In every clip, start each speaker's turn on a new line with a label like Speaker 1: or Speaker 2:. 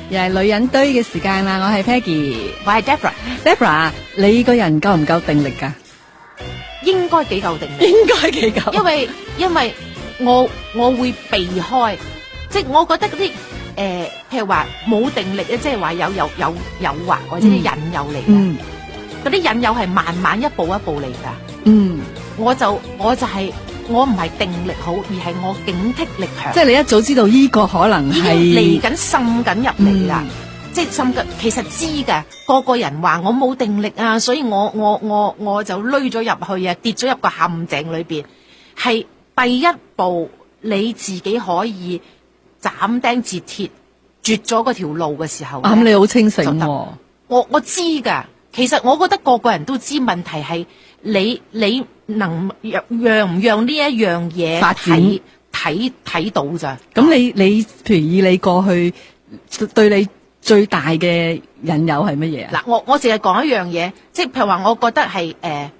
Speaker 1: 又係女人堆嘅時間啦，我係 Peggy，
Speaker 2: 我係 Deborah。
Speaker 1: Deborah， 你個人夠唔夠定力㗎？
Speaker 2: 應該幾夠定力，
Speaker 1: 應該幾夠。
Speaker 2: 因為我會避開，即係我覺得嗰啲譬如話冇定力咧，即係話有誘惑或者引誘嚟嘅，嗰啲引誘係慢慢一步一步嚟㗎。我就係我唔係定力好，而係我警惕力強。
Speaker 1: 即係你一早知道呢個可能係
Speaker 2: 嚟緊滲緊入嚟啦。即係滲緊，其實知㗎。個人話我冇定力啊，所以我就累咗入去啊，跌咗入個陷阱裏邊。係第一步，你自己可以斬釘截鐵絕咗嗰條路嘅時候。
Speaker 1: 咁你好清醒喎。
Speaker 2: 我知㗎。其實我覺得個人都知，問題係你能讓唔讓呢一樣嘢
Speaker 1: 發展
Speaker 2: 睇到咋？
Speaker 1: 咁你譬如以你過去對你最大嘅引誘係乜嘢啊？
Speaker 2: 嗱，我淨係講一樣嘢，即係譬如話，我覺得係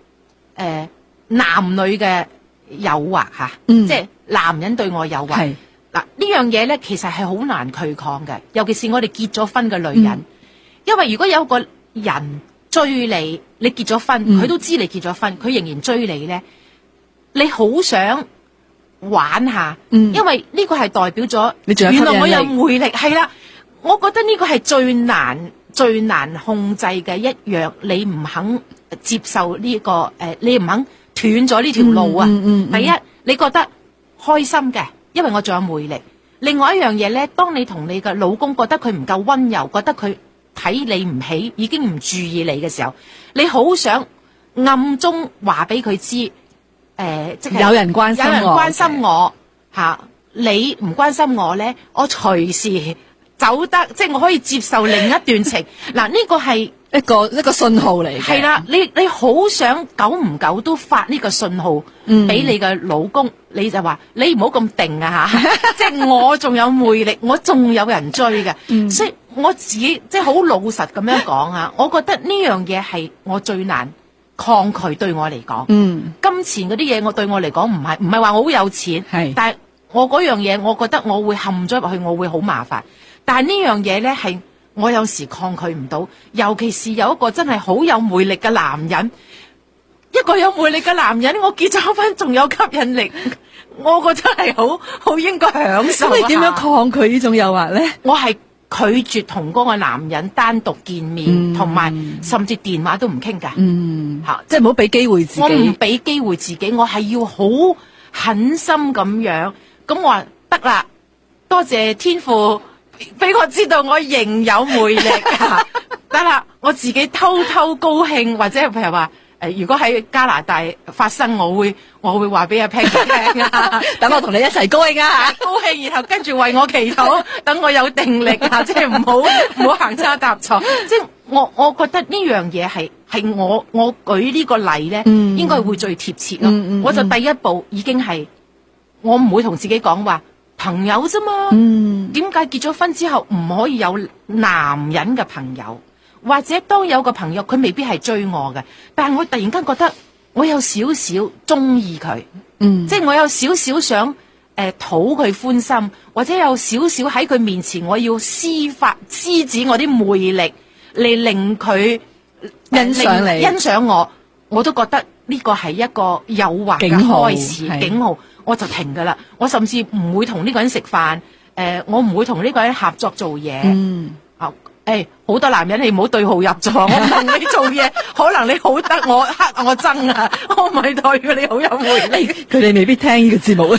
Speaker 2: 男女嘅誘惑吓，即係男人對我誘惑。嗱，呢樣嘢咧，其實係好難拒抗嘅，尤其是我哋結咗婚嘅女人，因為如果有個人追你，你結咗婚，佢都知你結咗婚，佢仍然追你咧，你好想玩下，因為呢個係代表咗原來我有魅力，係啦。我覺得呢個係最難控制嘅一樣，你唔肯接受呢個你唔肯斷咗呢條路啊。第一，你覺得開心嘅，因為我仲有魅力。另外一樣嘢咧，當你同你嘅老公覺得佢唔夠溫柔，覺得佢睇你唔起，已經唔注意你嘅時候，你好想暗中話俾佢知，即係
Speaker 1: 有人關心我
Speaker 2: 吓，你唔關心我咧，我隨時走得，即係我可以接受另一段情。嗱，呢個係一
Speaker 1: 個信號嚟嘅。
Speaker 2: 係啦，你好想久唔久都發呢個信號俾你嘅老公，你就話你唔好咁定啊吓，即係我仲有魅力，我仲有人追嘅。所以我自己即係好老實咁樣講啊，我覺得呢樣嘢係我最難抗拒，對我嚟講。金錢嗰啲嘢，我對我嚟講唔係話我好有錢，但係我嗰樣嘢，我覺得我會陷咗入去，我會好麻煩。但係呢樣嘢咧，係我有時抗拒唔到，尤其是有一個真係好有魅力嘅男人，一個有魅力嘅男人，我結咗婚仲有吸引力，我覺得係好應該享受。
Speaker 1: 咁你點樣抗拒呢種誘惑咧？
Speaker 2: 我係拒絕同嗰個男人單獨見面，同埋甚至電話都唔傾噶。吓，
Speaker 1: 即係唔好俾機會自己。
Speaker 2: 我唔俾機會自己，我係要好狠心咁樣。咁我話得啦，多謝天父俾我知道我仍有魅力啊！得啦，我自己偷偷高興，或者譬如話如果喺加拿大發生，我會話俾阿 Peggy 聽啊，
Speaker 1: 等我同你一齊高興啊！
Speaker 2: 高興，然後跟住為我祈禱，等我有定力啊！即係唔好行差踏錯。即係我覺得呢樣嘢係我舉呢個例咧，應該會最貼切咯。我就第一步已經係我唔會同自己講話朋友啫嘛。點解結咗婚之後唔可以有男人嘅朋友？或者當有個朋友佢未必係追我嘅，但係我突然間覺得我有少少中意佢，即係我有少少想討佢歡心，或者有少少喺佢面前我要施展我啲魅力嚟令佢欣賞我，我都覺得呢個係一個誘惑嘅開始警號，我就停噶啦。我甚至唔會同呢個人食飯，我唔會同呢個人合作做嘢。好多男人你唔好對號入座，我唔同你做嘢，可能你好得我黑我憎啊，我唔係代表你好有魅力。
Speaker 1: 佢哋未必聽呢個節目。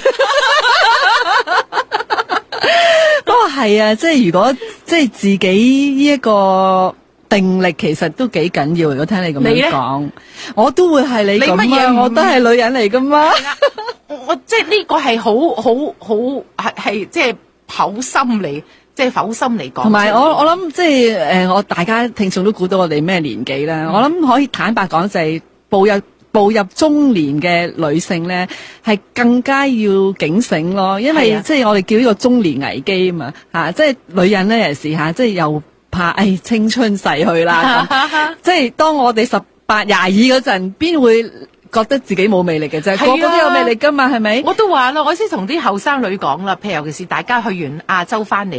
Speaker 1: 不過係啊，即係如果即係自己呢一個定力，其實都幾緊要。如果聽你咁樣講，我都會係你咁啊，我都係女人嚟噶嘛。
Speaker 2: 我即係呢個係好係即係剖心嚟。即係剖心嚟講，
Speaker 1: 同埋我諗即係我大家聽眾都估到我哋咩年紀啦。我諗可以坦白講，就係步入中年嘅女性咧，係更加要警醒咯。因為即係我哋叫呢個中年危機啊嘛，吓，即係女人咧有時吓，即係又怕青春逝去啦。即係當我哋18、22嗰陣，邊會覺得自己冇魅力嘅啫？個個都有魅力噶嘛，係咪？
Speaker 2: 我都話咯，我先同啲後生女講啦，譬如尤其是大家去完亞洲翻嚟。